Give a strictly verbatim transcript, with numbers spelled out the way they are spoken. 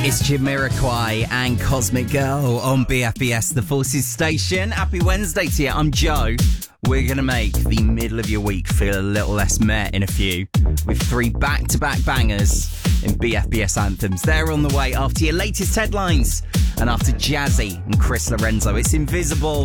It's Jamiroquai and Cosmic Girl on B F B S, the Forces Station. Happy Wednesday to you. I'm Joe. We're going to make the middle of your week feel a little less meh in a few, with three back-to-back bangers in B F B S anthems. They're on the way after your latest headlines and after Jazzy and Chris Lorenzo. It's Invisible.